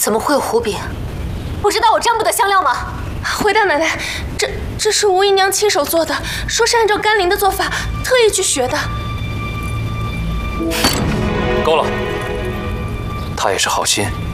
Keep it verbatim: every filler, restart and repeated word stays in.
怎么会有胡饼？不知道我沾不得香料吗？ 回大奶奶，这这是吴姨娘亲手做的，说是按照甘霖的做法特意去学的。 够了，她也是好心。